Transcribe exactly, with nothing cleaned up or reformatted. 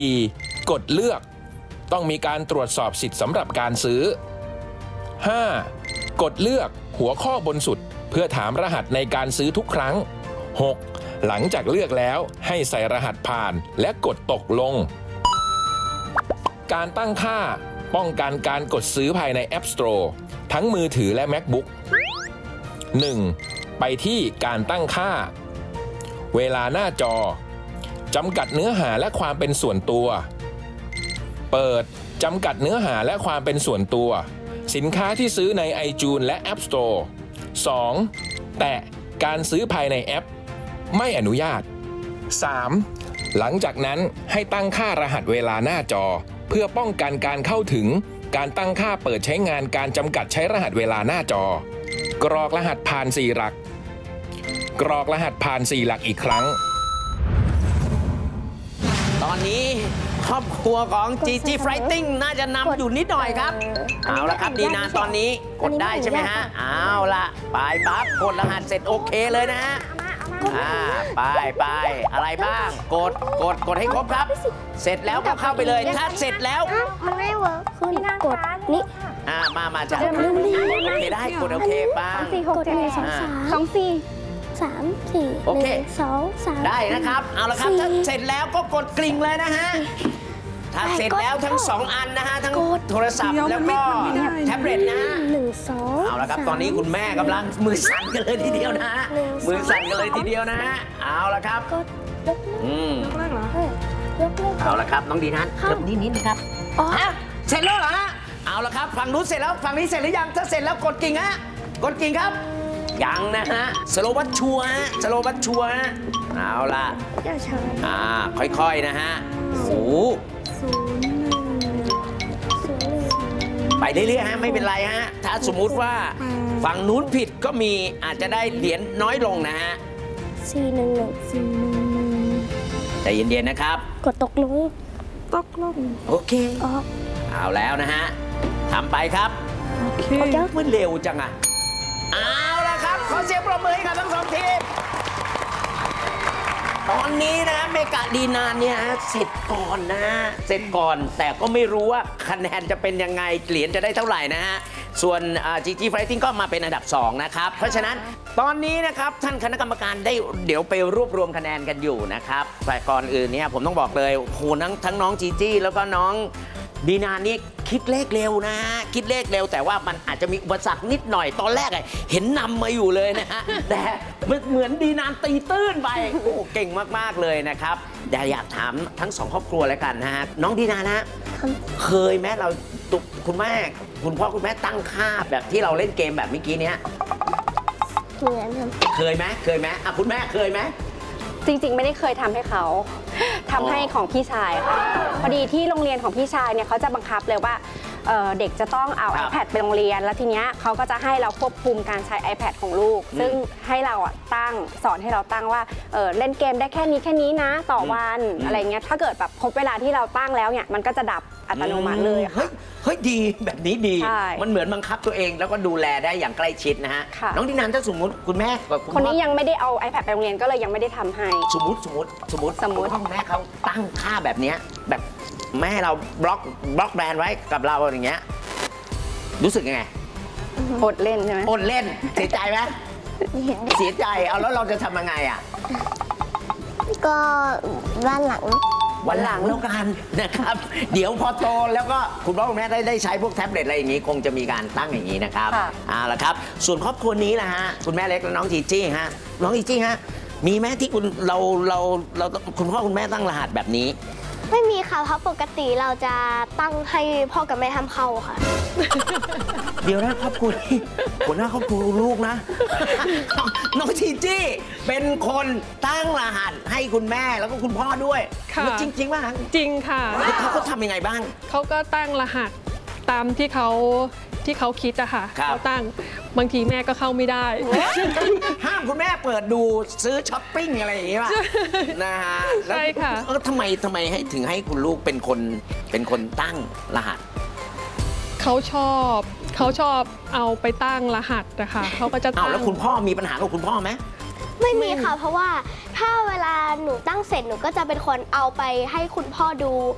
สี่ กดเลือกต้องมีการตรวจสอบสิทธิ์สำหรับการซื้อ ห้า กดเลือกหัวข้อบนสุดเพื่อถามรหัสในการซื้อทุกครั้ง หก หลังจากเลือกแล้วให้ใส่รหัสผ่านและกดตกลง การตั้งค่าป้องกันการกดซื้อภายใน App Store ทั้งมือถือและ MacBook หนึ่ง ไปที่การตั้งค่า เวลาหน้าจอจำกัดเนื้อหาและความเป็นส่วนตัว เปิดจำกัดเนื้อหาและความเป็นส่วนตัวสินค้าที่ซื้อใน iTunes และ App Store สอง แตะการซื้อภายในแอปไม่อนุญาต สาม หลังจากนั้นให้ตั้งค่ารหัสเวลาหน้าจอเพื่อป้องกันการเข้าถึงการตั้งค่าเปิดใช้งานการจำกัดใช้รหัสเวลาหน้าจอกรอกรหัสผ่านสี่หลักกรอกรหัสผ่านสี่หลักอีกครั้งตอนนี้ครอบครัวของ จี จี Fighting น่าจะนำอยู่นิดหน่อยครับเอาละครับดีนาตอนนี้กดได้ใช่ไหมฮะเอาละไปปั๊บกดรหัสเสร็จโอเคเลยนะฮะอ่าไปไปอะไรบ้างกดกดกดให้ครบครับ เสร็จแล้วก็เข้าไปเลยถ้าเสร็จแล้วมันไม่เวิร์คขึ้นกดนี่อ่ามามาจ้ะโอเคได้กดโอเคบ้างสี่หกเจ็ดสองสามสองสี่สามสี่โอหเคนึ่งสองสามได้นะครับเอาละครับถ้าเสร็จแล้วก็กดกริ่งเลยนะฮะถ้าเสร็จแล้วทั้งสองอันนะฮะทั้งโทรศัพท์แล้วก็แท็บเล็ตนะฮะหนึ่งสองเอาละครับตอนนี้คุณแม่กำลังมือสั่นกันเลยทีเดียวนะฮะมือสั่นกันเลยทีเดียวนะฮะเอาละครับกดยกเลิกอืมยกเลิกเหรอเออยกเลิกเอาละครับน้องดีนัทเริ่มนิดนิดนะครับอ๋อฮะเสร็จแล้วเหรอฮะเอาละครับฝั่งนู้นเสร็จแล้วฝั่งนี้เสร็จหรือยังถ้าเสร็จแล้วกดกิ่งฮะกดกิ่งครับยังนะฮะสโลวัตชัวฮะสโลวัตชัวฮะเอาละเจ้าชายอ่าค่อยๆนะฮะโอ้โหศูนย์หนึ่งศูนย์หนึ่งไปเรื่อยๆฮะไม่เป็นไรฮะถ้าสมมุติว่าฝั่งนู้นผิดก็มีอาจจะได้เหรียญน้อยลงนะฮะสี่หนึ่งหนึ่งสี่หนึ่งหนึ่งใจเย็นๆนะครับกดตกลงตกลงโอเคอ๋อเอาแล้วนะฮะทำไปครับโอเคมันเร็วจังอะเอาละครับขอเสียงปรบมือให้กับทั้งสองทีมตอนนี้นะเมกะดีนานเนี่ยเสร็จก่อนนะเสร็จก่อนแต่ก็ไม่รู้ว่าคะแนนจะเป็นยังไงเหรียญจะได้เท่าไหร่นะฮะส่วน จี จี Fighting ก็มาเป็นอันดับสองนะครับเพราะฉะนั้นตอนนี้นะครับท่านคณะกรรมการได้เดี๋ยวไปรวบรวมคะแนนกันอยู่นะครับแต่ก่อนอื่นเนี่ยผมต้องบอกเลยโหทั้งทั้งน้องจีจี้แล้วก็น้องดีนานี่คิดเลขเร็วนะคิดเลขเร็วแต่ว่ามันอาจจะมีอุปสรรคนิดหน่อยตอนแรกอะเห็นนำมาอยู่เลยนะฮะแต่เหมือนดีนานตีตื้นไปโอ้เก่งมากๆเลยนะครับแต่อยากถามทั้งสองครอบครัวแล้วกันนะฮะน้องดีนานะเคยไหมเราตุกคุณแม่คุณพ่อคุณแม่ตั้งค่าแบบที่เราเล่นเกมแบบเมื่อกี้เนี้ยเหมือนกันเคยไหมเคยไหมอ่ะคุณแม่เคยไหมจริงๆ ไม่ได้เคยทำให้เขาทำให้ของพี่ชายค่ะพอดีที่โรงเรียนของพี่ชายเนี่ยเขาจะบังคับเลยว่าเอ่อเด็กจะต้องเอา iPad ไปโรงเรียนแล้วทีเนี้ยเขาก็จะให้เราควบคุมการใช้ iPad ของลูก ซึ่งให้เราอ่ะตั้งสอนให้เราตั้งว่าเอ่อเล่นเกมได้แค่นี้แค่นี้นะต่อวันอะไรเงี้ยถ้าเกิดแบบครบเวลาที่เราตั้งแล้วเนี่ยมันก็จะดับอัตโนมัติเลยค่ะเฮ้ยเฮ้ยดีแบบนี้ดีใช่มันเหมือนบังคับตัวเองแล้วก็ดูแลได้อย่างใกล้ชิดนะฮะค่ะน้องดินันถ้าสมมติคุณแม่กับคุณคนนี้พ่อยังไม่ได้เอา iPad ไปโรงเรียนก็เลยยังไม่ได้ทำให้สมมติสมมติสมมติสมมุติคุณพ่อคุณแม่เขาตั้งค่าแบบเนี้ยแบบแม่เราบล็อกบล็อกแบรนด์ไว้กับเราอย่างเงี้ยรู้สึกยังไงอดเล่นใช่ไหมอดเล่นเสียใจไหมเสียใจเอาแล้วเราจะทำยังไงอ่ะก็ด้านหลังวันหลังแล้วกันนะครับ เดี๋ยวพอโตแล้วก็คุณพ่อคุณแม่ได้ได้ใช้พวกแท็บเล็ตอะไรอย่างนี้คงจะมีการตั้งอย่างนี้นะครับค่ะเอาละครับส่วนครอบครัวนี้นะฮะคุณแม่เล็กและน้องจีจี้ฮะน้องจีจี้ฮะมีแม่ที่คุณเราเราเราคุณพ่อคุณแม่ตั้งรหัสแบบนี้ไม่มีค่ะเพราะปกติเราจะตั้งให้พ่อกับแม่ทำเข้าค่ะเดี๋ยวนะครอบครัวนี้หัวหน้าครอบครัวลูกนะ น้องจีจี้เป็นคนตั้งรหัสให้คุณแม่แล้วก็คุณพ่อด้วยค่ะแล้วจริงๆว่าจริงค่ะเขาเขาทำยังไงบ้างเขาก็ตั้งรหัสตามที่เขาที่เขาคิดอะค่ะครับเขาตั้งบางทีแม่ก็เข้าไม่ได้ห้ามคุณแม่เปิดดูซื้อช้อปปิ้งอะไรอย่างงี้ป่ะนะฮะแล้วใช่ค่ะเออทำไมทำไมให้ถึงให้คุณลูกเป็นคนเป็นคนตั้งรหัสเขาชอบเขาชอบเอาไปตั้งรหัสนะคะเขาก็จะอ้าวตั้งแล้วคุณพ่อมีปัญหากับคุณพ่อไหมไม่มีค่ะเพราะว่าถ้าเวลาหนูตั้งเสร็จหนูก็จะเป็นคนเอาไปให้คุณพ่อดู